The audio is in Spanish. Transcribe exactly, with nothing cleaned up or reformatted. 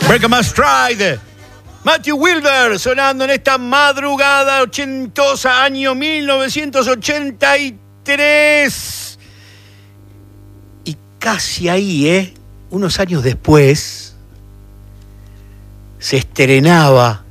Break My Stride. Matthew Wilber sonando en esta madrugada ochentosa, año mil novecientos ochenta y tres. Y casi ahí, ¿eh? Unos años después, se estrenaba